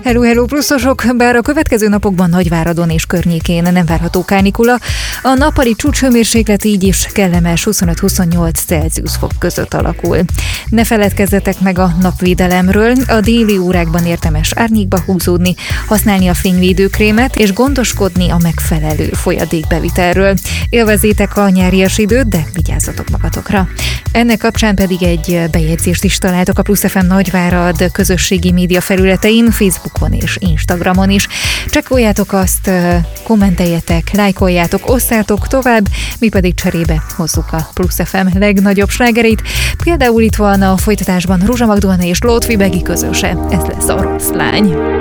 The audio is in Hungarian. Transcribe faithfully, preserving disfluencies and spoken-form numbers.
Hello, hello pluszosok! Bár a következő napokban Nagyváradon és környékén nem várható kánikula, a nappali csúcshőmérséklet így is kellemes huszonöt-huszonnyolc Celsius fok között alakul. Ne feledkezzetek meg a napvédelemről, a déli órákban érdemes árnyékba húzódni, használni a fényvédőkrémet és gondoskodni a megfelelő folyadékbevitelről. Élvezzétek a nyárias időt, de vigyázzatok magatokra. Ennek kapcsán pedig egy bejegyzést is találtok a Plusz ef em Nagyvárad közösségi média felületein, Facebookon és Instagramon is. Csekkoljátok azt, kommenteljetek, lájkoljátok, osszátok tovább, mi pedig cserébe hozzuk a Plusz ef em legnagyobb slágereit. Például itt van a folytatásban Rózsa Magdolna és Lótfi Begi közöse, ez lesz a Rossz lány.